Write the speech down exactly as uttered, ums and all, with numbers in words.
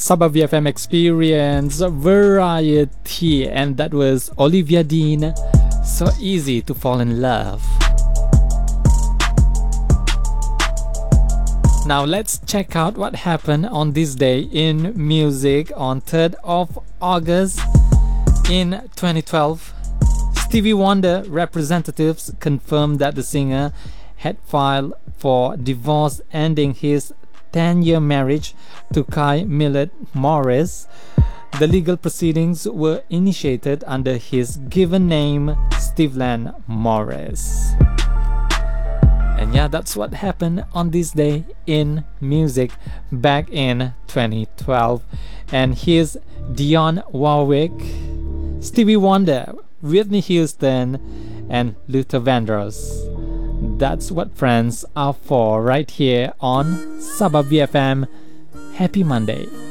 Sabah V F M Experience Variety, and that was Olivia Dean. So easy to fall in love. Now let's check out what happened on this day in music on third of August in twenty twelve. Stevie Wonder representatives confirmed that the singer had filed for divorce, ending his ten-year marriage to Kai Millett Morris. The legal proceedings were initiated under his given name, Steveland Morris. And yeah, that's what happened on this day in music back in twenty twelve. And here's Dionne Warwick, Stevie Wonder, Whitney Houston, and Luther Vandross. That's what friends are for right here on Sabah V F M. Happy Monday.